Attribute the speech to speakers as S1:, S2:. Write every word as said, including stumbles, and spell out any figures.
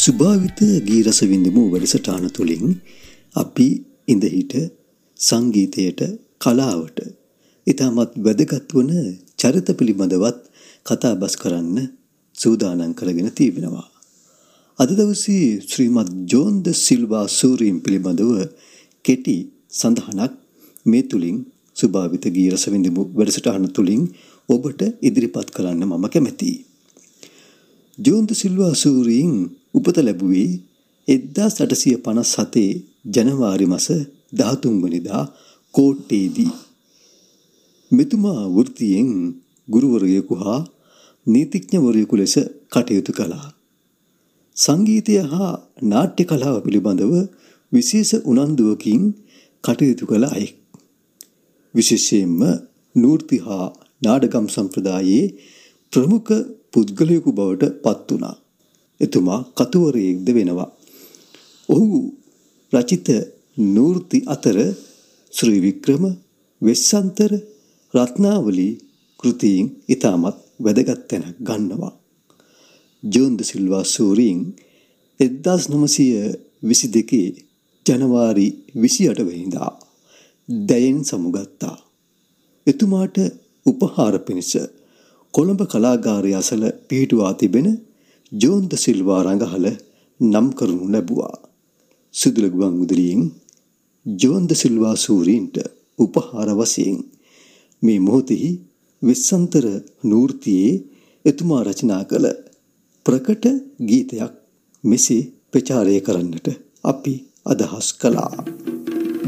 S1: සුභාවිත ගී රස විඳිමු වැඩසටහන තුළින් අපි ඉඳහිට සංගීතයට කලාවට ඉතාමත් වැදගත් වන චරිත පිළිබඳවත් කතා බස් කරන්න සූදානම් කරගෙන තිබෙනවා. අද දවසේ ශ්‍රීමත් ජෝන් ද සිල්වා සූරීන් පිළිබඳව කෙටි සඳහනක් මේ තුලින් සුභාවිත ගී රස විඳිමු වැඩසටහන තුලින් ඔබට ඉදිරිපත් කරන්න මම කැමැතියි. ජෝන් ද සිල්වා සූරීන් උපත ලැබුවේ එක්දාස් අටසිය පනස් හතේ ජනවාරි මාස දහතුන් වෙනිදා කෝට්ටේදී. මෙතුමා වෘත්තියෙන් ගුරුවරයෙකු හා නීතිඥවරයෙකු ලෙස කටයුතු කළා. සංගීතය හා නාට්‍ය කලාව පිළිබඳව විශේෂ උනන්දුවකින් කටයුතු කළ අයෙක්. විශේෂයෙන්ම නෘත්‍ය හා නාටකම් සම්ප්‍රදායේ ප්‍රමුඛ පුද්ගලයෙකු බවට පත් වුණා. එතුමා කතුවරයෙක්ද වෙනවා. ඔහු රචිත නෘත්‍ය අතර ශ්‍රී වික්‍රම, වෙස්සන්තර, රත්නාවලී කෘතීන් ඉතාමත් වැදගත් තැනක් ගන්නවා. ජෝන් ද සිල්වා සූරීන් එක්දාස් නවසිය විසි දෙකේ ජනවාරි විසි අට වෙනිදා දැයෙන් සමුගත්තා. එතුමාට උපහාර පිණිස කොළඹ කලාගාරය අසල පිහිටුවා තිබෙන ජෝන් ද සිල්වා රඟහල නම් කරනු ලැබුවා. සුදුල ගුවන්විදුලියෙන් ජෝන් ද සිල්වා සූරීන්ට උපහාර වශයෙන් මේ මොහොතෙහි වෙස්සන්තර නෘත්‍යයේ එතුමා රචනා කළ ප්‍රකට ගීතයක් මෙසේ ප්‍රචාරය කරන්නට අපි අදහස් කළා.